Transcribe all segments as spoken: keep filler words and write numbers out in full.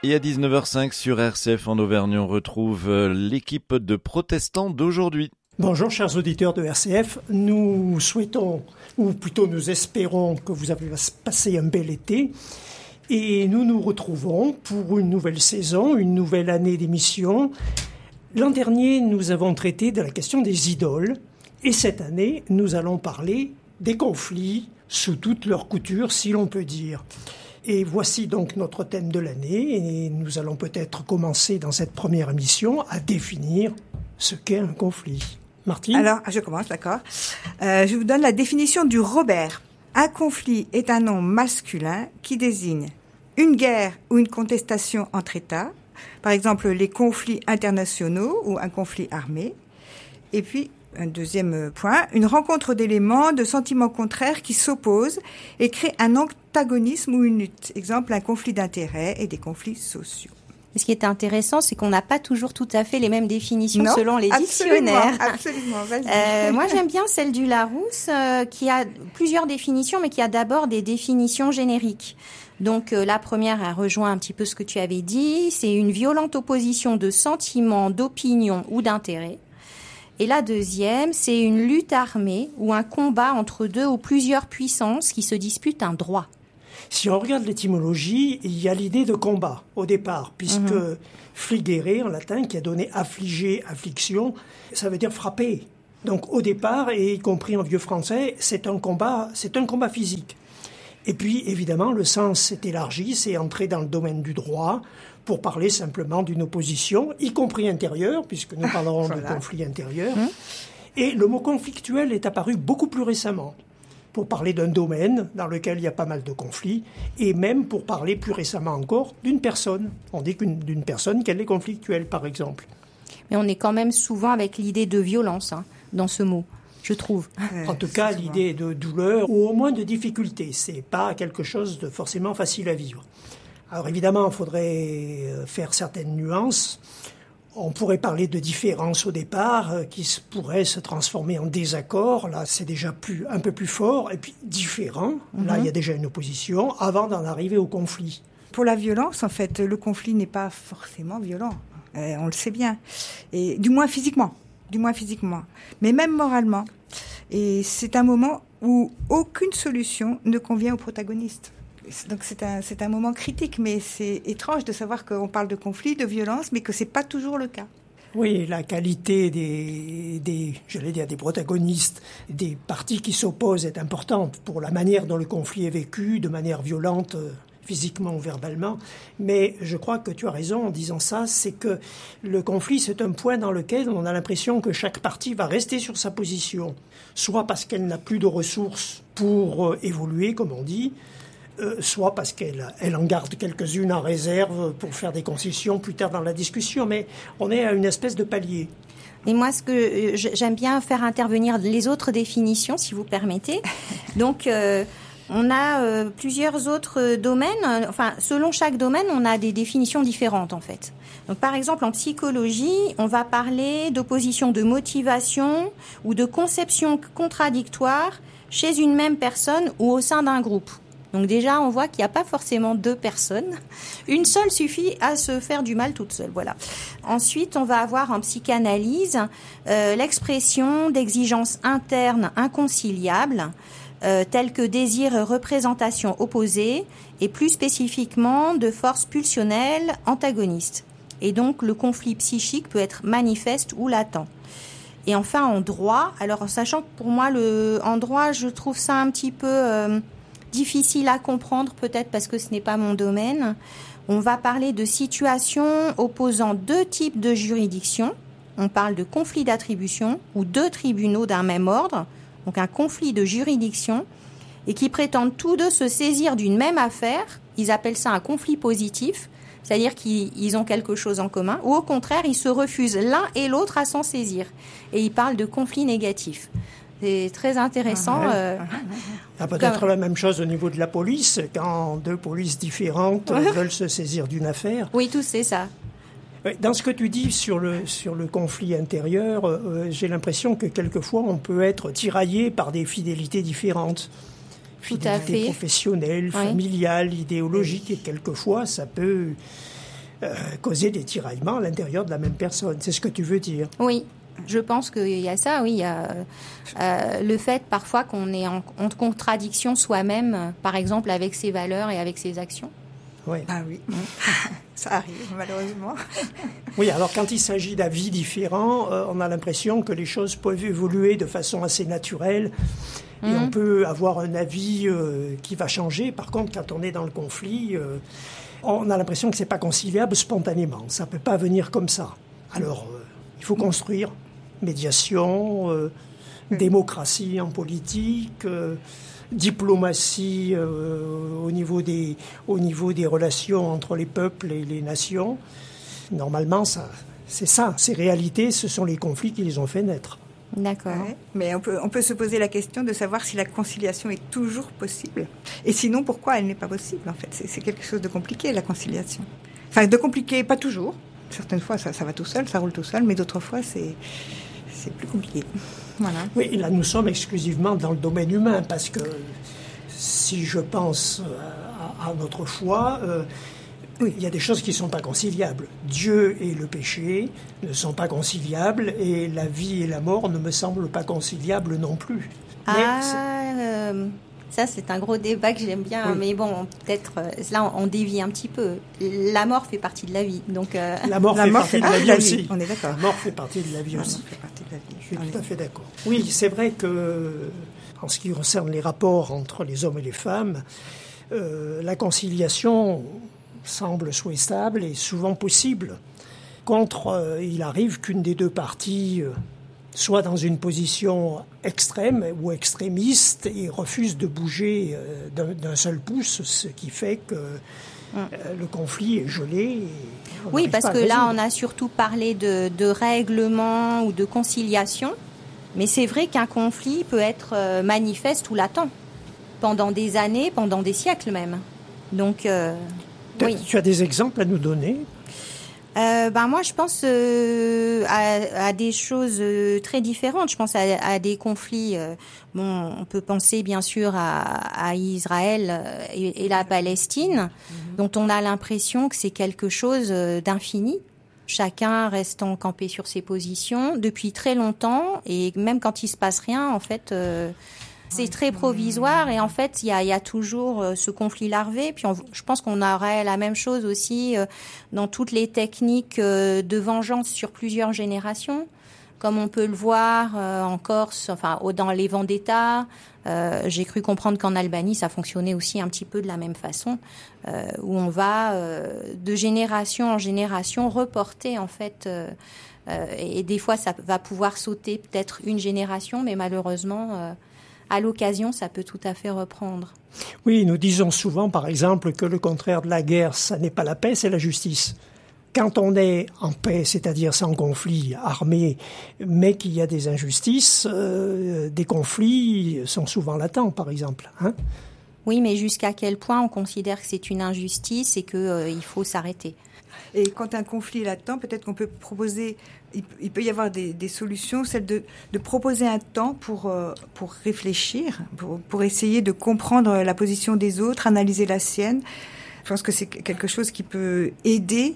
Et à dix-neuf heures cinq sur R C F en Auvergne, on retrouve l'équipe de protestants d'aujourd'hui. Bonjour chers auditeurs de R C F, nous souhaitons, ou plutôt nous espérons que vous avez passé un bel été. Et nous nous retrouvons pour une nouvelle saison, une nouvelle année d'émission. L'an dernier, nous avons traité de la question des idoles. Et cette année, nous allons parler des conflits sous toutes leurs coutures, si l'on peut dire. Et voici donc notre thème de l'année. Et nous allons peut-être commencer dans cette première émission à définir ce qu'est un conflit. Martine ? Alors, je commence, d'accord. Euh, je vous donne la définition du Robert. Un conflit est un nom masculin qui désigne une guerre ou une contestation entre États, par exemple les conflits internationaux ou un conflit armé. Et puis, un deuxième point, une rencontre d'éléments, de sentiments contraires qui s'opposent et créent un antagonisme ou une lutte. Exemple, un conflit d'intérêts et des conflits sociaux. Ce qui est intéressant, c'est qu'on n'a pas toujours tout à fait les mêmes définitions non, selon les absolument, dictionnaires. Absolument, vas-y. Euh, moi, j'aime bien celle du Larousse, euh, qui a plusieurs définitions, mais qui a d'abord des définitions génériques. Donc, euh, la première, elle rejoint un petit peu ce que tu avais dit. C'est une violente opposition de sentiments, d'opinions ou d'intérêts. Et la deuxième, c'est une lutte armée ou un combat entre deux ou plusieurs puissances qui se disputent un droit. Si on regarde l'étymologie, il y a l'idée de combat au départ, puisque mmh. fligere en latin, qui a donné affliger, affliction, ça veut dire frapper. Donc au départ, et y compris en vieux français, c'est un combat, c'est un combat physique. Et puis évidemment, le sens s'est élargi, c'est entré dans le domaine du droit, pour parler simplement d'une opposition, y compris intérieure, puisque nous parlerons voilà. de conflit intérieur. Mmh. Et le mot conflictuel est apparu beaucoup plus récemment, pour parler d'un domaine dans lequel il y a pas mal de conflits, et même pour parler plus récemment encore d'une personne. On dit qu'une, d'une personne qu'elle est conflictuelle, par exemple. Mais on est quand même souvent avec l'idée de violence hein, dans ce mot, je trouve. Ouais, en tout cas, l'idée de douleur, ou au moins de difficulté. C'est pas quelque chose de forcément facile à vivre. Alors évidemment, il faudrait faire certaines nuances. On pourrait parler de différences au départ euh, qui pourraient se transformer en désaccord. Là, c'est déjà plus, un peu plus fort. Et puis différent. Mm-hmm. Là, il y a déjà une opposition avant d'en arriver au conflit. Pour la violence, en fait, le conflit n'est pas forcément violent. Euh, on le sait bien. Et du moins physiquement. Du moins physiquement. Mais même moralement. Et c'est un moment où aucune solution ne convient au protagoniste. Donc c'est un, c'est un moment critique, mais c'est étrange de savoir qu'on parle de conflit, de violence, mais que c'est pas toujours le cas. Oui, la qualité des, des, j'allais dire des protagonistes, des parties qui s'opposent est importante pour la manière dont le conflit est vécu, de manière violente, physiquement ou verbalement. Mais je crois que tu as raison en disant ça, c'est que le conflit, c'est un point dans lequel on a l'impression que chaque partie va rester sur sa position, soit parce qu'elle n'a plus de ressources pour euh, évoluer, comme on dit, Euh, soit parce qu'elle elle en garde quelques-unes en réserve pour faire des concessions plus tard dans la discussion, mais on est à une espèce de palier. Et moi, ce que j'aime bien faire intervenir les autres définitions, si vous permettez. Donc, euh, on a euh, plusieurs autres domaines. Enfin, selon chaque domaine, on a des définitions différentes, en fait. Donc, par exemple, en psychologie, on va parler d'opposition de motivation ou de conception contradictoire chez une même personne ou au sein d'un groupe. Donc déjà, on voit qu'il n'y a pas forcément deux personnes. Une seule suffit à se faire du mal toute seule. Voilà. Ensuite, on va avoir en psychanalyse euh, l'expression d'exigences internes inconciliables, euh, telles que désir et représentation opposées, et plus spécifiquement de forces pulsionnelles antagonistes. Et donc, le conflit psychique peut être manifeste ou latent. Et enfin, en droit, alors sachant que pour moi, le, en droit, je trouve ça un petit peu... Euh, difficile à comprendre, peut-être parce que ce n'est pas mon domaine. On va parler de situations opposant deux types de juridictions. On parle de conflit d'attribution ou deux tribunaux d'un même ordre, donc un conflit de juridiction, et qui prétendent tous deux se saisir d'une même affaire. Ils appellent ça un conflit positif, c'est-à-dire qu'ils ont quelque chose en commun, ou au contraire, ils se refusent l'un et l'autre à s'en saisir. Et ils parlent de conflit négatif. C'est très intéressant. Ah ouais. euh, ah, peut-être comme... la même chose au niveau de la police, quand deux polices différentes veulent se saisir d'une affaire. Oui, tout c'est ça. Dans ce que tu dis sur le, sur le conflit intérieur, euh, j'ai l'impression que quelquefois on peut être tiraillé par des fidélités différentes. Tout à fait. Fidélité professionnelle, oui. familiale, idéologique, et quelquefois ça peut euh, causer des tiraillements à l'intérieur de la même personne. C'est ce que tu veux dire. Oui. Je pense qu'il y a ça, oui. Il y a euh, le fait parfois qu'on est en, en contradiction soi-même, par exemple avec ses valeurs et avec ses actions. Oui. Ah oui, ça arrive malheureusement. Oui, alors quand il s'agit d'avis différents, euh, on a l'impression que les choses peuvent évoluer de façon assez naturelle et mmh. on peut avoir un avis euh, qui va changer. Par contre, quand on est dans le conflit, euh, on a l'impression que c'est pas conciliable spontanément. Ça peut pas venir comme ça. Alors, euh, il faut construire. Médiation, euh, mmh. démocratie en politique, euh, diplomatie euh, au niveau des, au niveau des relations entre les peuples et les nations. Normalement, ça, c'est ça. Ces réalités, ce sont les conflits qui les ont fait naître. D'accord. Ouais, mais on peut, on peut se poser la question de savoir si la conciliation est toujours possible. Et sinon, pourquoi elle n'est pas possible, en fait. C'est, c'est quelque chose de compliqué, la conciliation. Enfin, de compliqué, pas toujours. Certaines fois, ça, ça va tout seul, ça roule tout seul, mais d'autres fois, c'est... c'est plus compliqué. Voilà. Oui, et là, nous sommes exclusivement dans le domaine humain, parce que si je pense à, à notre foi, euh, oui, il y a des choses qui ne sont pas conciliables. Dieu et le péché ne sont pas conciliables, et la vie et la mort ne me semblent pas conciliables non plus. Ah, euh, ça c'est un gros débat que j'aime bien, oui. Mais bon, peut-être, là on dévie un petit peu. La mort fait partie de la vie, donc... Euh... La mort la fait mort partie fait de la vie la aussi. Vie. On est d'accord. La mort fait partie de la vie la aussi. Mort fait partie de la vie. Je suis on tout est... à fait d'accord. Oui, c'est vrai que, en ce qui concerne les rapports entre les hommes et les femmes, euh, la conciliation semble souhaitable et souvent possible. Contre, euh, il arrive qu'une des deux parties euh, soit dans une position extrême ou extrémiste et refuse de bouger euh, d'un, d'un seul pouce, ce qui fait que euh, le conflit est gelé. Oui, parce que là, on a surtout parlé de, de règlement ou de conciliation, mais c'est vrai qu'un conflit peut être euh, manifeste ou latent, pendant des années, pendant des siècles même. Donc, euh, oui. Tu as des exemples à nous donner ? Euh, ben moi, je pense euh, à, à des choses euh, très différentes. Je pense à, à des conflits. Euh, bon, on peut penser bien sûr à, à Israël et, et la Palestine, mmh. dont on a l'impression que c'est quelque chose d'infini. Chacun restant campé sur ses positions depuis très longtemps, et même quand il se passe rien, en fait. Euh, C'est très provisoire, et en fait, il y a, il y a toujours ce conflit larvé. Puis on, je pense qu'on aurait la même chose aussi dans toutes les techniques de vengeance sur plusieurs générations, comme on peut le voir en Corse, enfin dans les vendettas. Euh, j'ai cru comprendre qu'en Albanie, ça fonctionnait aussi un petit peu de la même façon, euh, où on va euh, de génération en génération reporter en fait. Euh, euh, et des fois, ça va pouvoir sauter peut-être une génération, mais malheureusement. Euh, À l'occasion, ça peut tout à fait reprendre. Oui, nous disons souvent, par exemple, que le contraire de la guerre, ça n'est pas la paix, c'est la justice. Quand on est en paix, c'est-à-dire sans conflit armé, mais qu'il y a des injustices, euh, des conflits sont souvent latents, par exemple. Hein ? Oui, mais jusqu'à quel point on considère que c'est une injustice et qu'il euh, faut s'arrêter ? Et quand un conflit est latent, peut-être qu'on peut proposer, il peut y avoir des, des solutions, celle de, de proposer un temps pour, euh, pour réfléchir, pour, pour essayer de comprendre la position des autres, analyser la sienne. Je pense que c'est quelque chose qui peut aider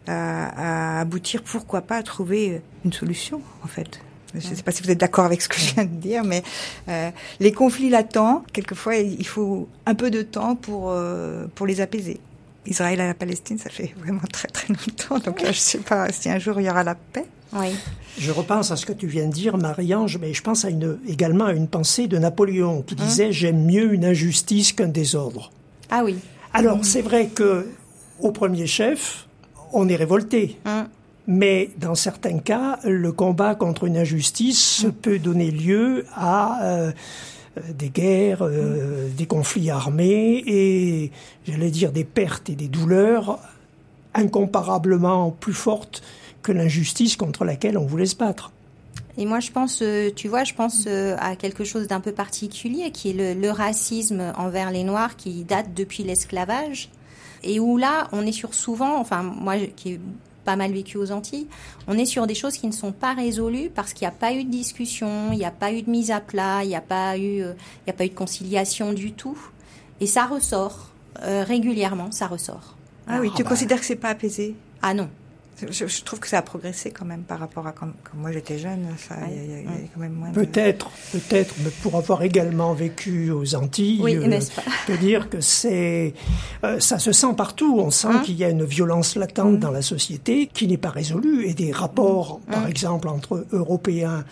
à, à aboutir, pourquoi pas, à trouver une solution, en fait. Je ne sais pas si vous êtes d'accord avec ce que je viens de dire, mais euh, les conflits latents, quelquefois, il faut un peu de temps pour, euh, pour les apaiser. Israël et la Palestine, ça fait vraiment très très longtemps, donc là je ne sais pas si un jour il y aura la paix. Oui. Je repense à ce que tu viens de dire, Marie-Ange, mais je pense à une, également à une pensée de Napoléon qui disait hum. « J'aime mieux une injustice qu'un désordre ». Ah oui. Alors hum. c'est vrai que au premier chef, on est révolté. Hum. Mais dans certains cas, le combat contre une injustice hum. peut donner lieu à... Euh, des guerres, euh, des conflits armés et, j'allais dire, des pertes et des douleurs incomparablement plus fortes que l'injustice contre laquelle on voulait se battre. Et moi, je pense, tu vois, je pense à quelque chose d'un peu particulier, qui est le, le racisme envers les Noirs, qui date depuis l'esclavage, et où là, on est sur souvent, enfin, moi, qui ai pas mal vécu aux Antilles, on est sur des choses qui ne sont pas résolues parce qu'il n'y a pas eu de discussion, il n'y a pas eu de mise à plat, il n'y a pas eu, euh, il n'y a pas eu de conciliation du tout, et ça ressort euh, régulièrement, ça ressort. Ah oui, ah tu bah. considères que c'est pas apaisé Ah non. Je, je trouve que ça a progressé quand même par rapport à quand, quand moi j'étais jeune. Ça, il ouais. y, y, y a quand même moins. Peut-être, de... peut-être, mais pour avoir également vécu aux Antilles, oui, euh, n'est-ce pas je peux dire que c'est, euh, ça se sent partout. On sent hein qu'il y a une violence latente mmh. dans la société qui n'est pas résolue, et des rapports, mmh. par exemple, entre Européens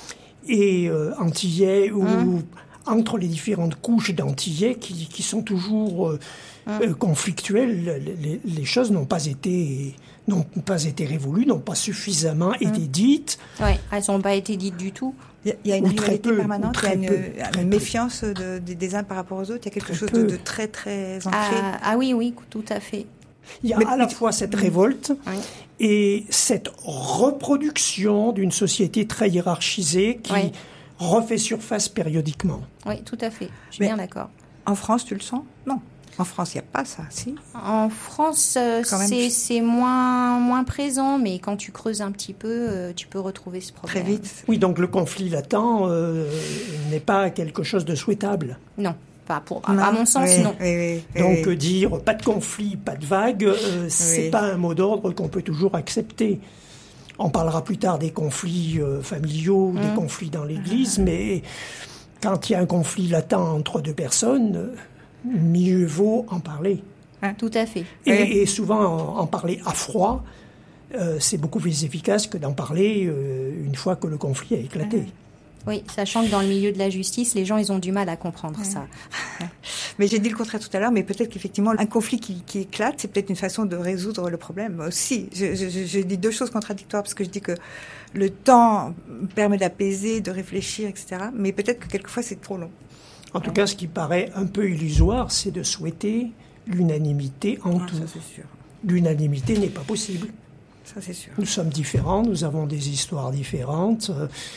et euh, Antillais ou mmh. entre les différentes couches d'Antillais qui, qui sont toujours euh, mmh. euh, conflictuelles. Les, les choses n'ont pas été n'ont pas été révolues, n'ont pas suffisamment mmh. été dites. Oui, elles n'ont pas été dites du tout. Il y a, il y a une ou rivalité peu, permanente, il y a une, peu, une méfiance de, de, des uns par rapport aux autres, il y a quelque très chose peu. de, de très très ancré. Ah, ah oui, oui, tout à fait. Il y a mais, à la fois cette révolte oui. et cette reproduction d'une société très hiérarchisée qui oui. refait surface périodiquement. Oui, tout à fait, je suis mais bien d'accord. En France, tu le sens ? Non. En France, il n'y a pas ça, si ? En France, euh, c'est, c'est moins, moins présent, mais quand tu creuses un petit peu, euh, tu peux retrouver ce problème. Très vite. Oui, donc le conflit latent euh, n'est pas quelque chose de souhaitable. Non, pas pour, non. à mon sens, oui, non. Oui, oui, oui, donc oui. dire pas de conflit, pas de vague, euh, c'est oui. pas un mot d'ordre qu'on peut toujours accepter. On parlera plus tard des conflits euh, familiaux, mmh. des conflits dans l'Église, mmh. mais quand il y a un conflit latent entre deux personnes... Euh, mieux vaut en parler. Hein, tout à fait. Et, et souvent, en, en parler à froid, euh, c'est beaucoup plus efficace que d'en parler euh, une fois que le conflit a éclaté. Oui, sachant que dans le milieu de la justice, les gens, ils ont du mal à comprendre ouais. ça. Mais j'ai dit le contraire tout à l'heure, mais peut-être qu'effectivement, un conflit qui, qui éclate, c'est peut-être une façon de résoudre le problème aussi. Je, je, je dis deux choses contradictoires, parce que je dis que le temps permet d'apaiser, de réfléchir, et cetera. Mais peut-être que quelquefois, c'est trop long. En tout cas, ce qui paraît un peu illusoire, c'est de souhaiter l'unanimité en ah, tout. Ça, c'est sûr. L'unanimité n'est pas possible. Ça, c'est sûr. Nous sommes différents, nous avons des histoires différentes.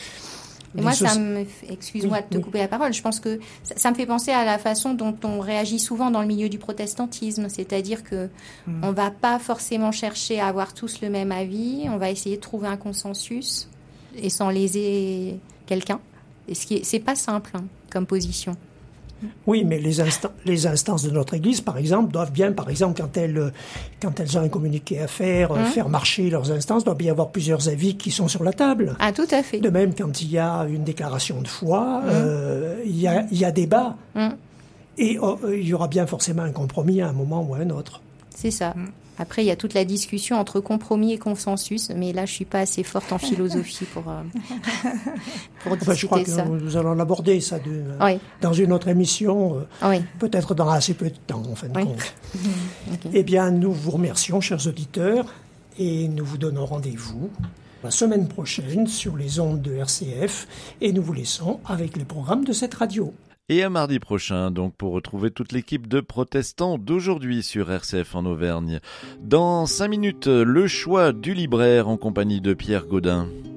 Et moi, soci... ça me... Excuse-moi oui, de te oui. couper la parole. Je pense que ça, ça me fait penser à la façon dont on réagit souvent dans le milieu du protestantisme. C'est-à-dire que mmh. on va pas forcément chercher à avoir tous le même avis. On va essayer de trouver un consensus et sans léser quelqu'un. Et ce qui est... c'est pas simple hein, comme position. Oui, mais les, insta- les instances de notre Église, par exemple, doivent bien, par exemple, quand elles, quand elles ont un communiqué à faire, mmh. faire marcher leurs instances, doit bien y avoir plusieurs avis qui sont sur la table. Ah, tout à fait. De même, quand il y a une déclaration de foi, mmh. euh, il y a, il y a débat. Mmh. Et oh, il y aura bien forcément un compromis à un moment ou à un autre. C'est ça. Mmh. Après, il y a toute la discussion entre compromis et consensus, mais là, je suis pas assez forte en philosophie pour, euh, pour discuter enfin, je crois que ça. Nous allons l'aborder, ça, de, oui. dans une autre émission, euh, oui. peut-être dans assez peu de temps, en fin de oui. compte. okay. Eh bien, nous vous remercions, chers auditeurs, et nous vous donnons rendez-vous la semaine prochaine sur les ondes de R C F, et nous vous laissons avec les programmes de cette radio. Et à mardi prochain, donc, pour retrouver toute l'équipe de protestants d'aujourd'hui sur R C F en Auvergne. Dans cinq minutes, le choix du libraire en compagnie de Pierre Gaudin.